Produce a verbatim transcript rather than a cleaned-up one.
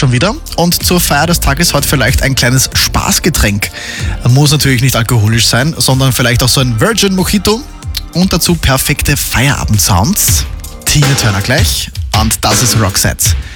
schon wieder. Und zur Feier des Tages heute vielleicht ein kleines Spaßgetränk. Muss natürlich nicht alkoholisch sein, sondern vielleicht auch so ein Virgin Mojito. Und dazu perfekte Feierabendsounds. Tina Turner gleich. Und das ist Roxette.